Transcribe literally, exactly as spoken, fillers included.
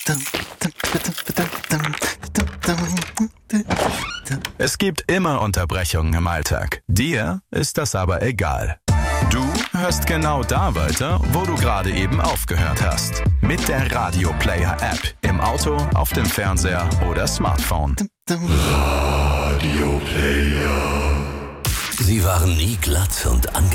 Es gibt immer Unterbrechungen im Alltag. Dir ist das aber egal. Du hörst genau da weiter, wo du gerade eben aufgehört hast. Mit der Radio Player App. Im Auto, auf dem Fernseher oder Smartphone. Radio Player. Sie waren nie glatt und angenehm.